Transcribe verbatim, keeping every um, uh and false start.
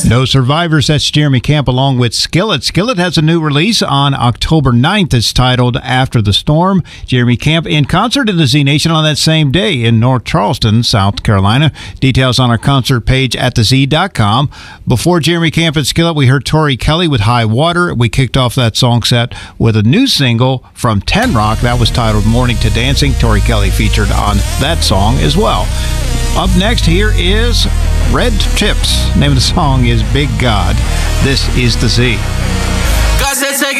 No Survivors, that's Jeremy Camp along with Skillet. Skillet has a new release on October ninth. It's titled After the Storm. Jeremy Camp in concert in the Z Nation on that same day in North Charleston, South Carolina. Details on our concert page at the z dot com. Before Jeremy Camp and Skillet, we heard Tori Kelly with High Water. We kicked off that song set with a new single from Ten Rock that was titled Morning to Dancing. Tori Kelly featured on that song as well. Up next, here is Red Chips. The name of the song is Big God. This is the Z. God said, take